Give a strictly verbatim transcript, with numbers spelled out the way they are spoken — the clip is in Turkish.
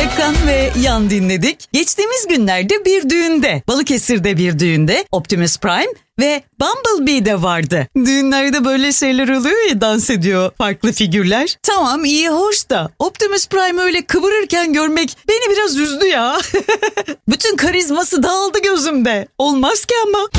Tarkan ve Yan dinledik. Geçtiğimiz günlerde bir düğünde, Balıkesir'de bir düğünde Optimus Prime ve Bumblebee de vardı. Düğünlerde böyle şeyler oluyor ya, dans ediyor farklı figürler. Tamam, iyi hoş da Optimus Prime öyle kıvırırken görmek beni biraz üzdü ya. Bütün karizması dağıldı gözümde. Olmaz ki ama.